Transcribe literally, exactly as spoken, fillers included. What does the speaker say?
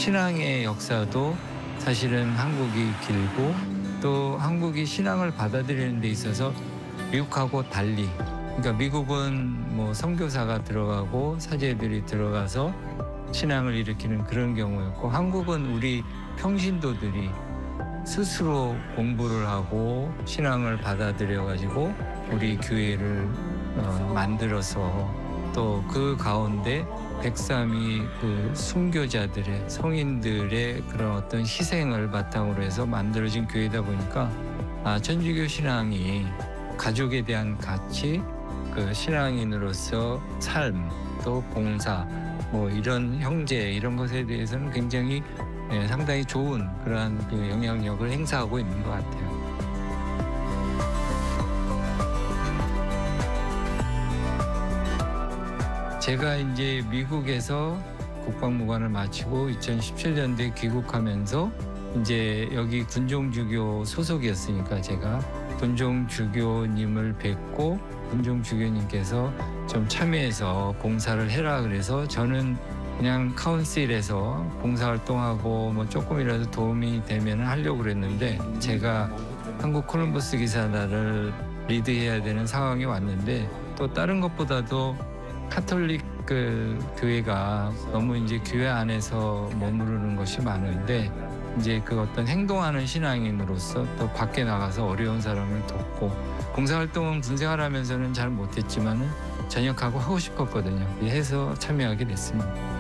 신앙의 역사도 사실은 한국이 길고 또 한국이 신앙을 받아들이는 데 있어서 미국하고 달리, 그러니까 미국은 뭐 선교사가 들어가고 사제들이 들어가서 신앙을 일으키는 그런 경우였고, 한국은 우리 평신도들이 스스로 공부를 하고 신앙을 받아들여 가지고 우리 교회를 어, 만들어서 또 그 가운데 백삼이 그 순교자들의, 성인들의 그런 어떤 희생을 바탕으로 해서 만들어진 교회다 보니까 아, 천주교 신앙이 가족에 대한 가치, 그 신앙인으로서 삶, 또 봉사, 뭐 이런 형제 이런 것에 대해서는 굉장히 예, 상당히 좋은 그러한 그 영향력을 행사하고 있는 것 같아요. 제가 이제 미국에서 국방무관을 마치고 이천십칠 년도에 귀국하면서 이제 여기 군종주교 소속이었으니까 제가 군종주교님을 뵙고 군종주교님께서 좀 참여해서 봉사를 해라 그래서 저는 그냥 카운실에서 봉사활동하고 뭐 조금이라도 도움이 되면 하려고 그랬는데, 제가 한국 콜럼버스 기사단을 리드해야 되는 상황이 왔는데, 또 다른 것보다도 카톨릭 그 교회가 너무 이제 교회 안에서 머무르는 것이 많은데, 이제 그 어떤 행동하는 신앙인으로서 또 밖에 나가서 어려운 사람을 돕고, 봉사활동은 군생활하면서는 잘 못했지만은 전역하고 하고 싶었거든요. 해서 참여하게 됐습니다.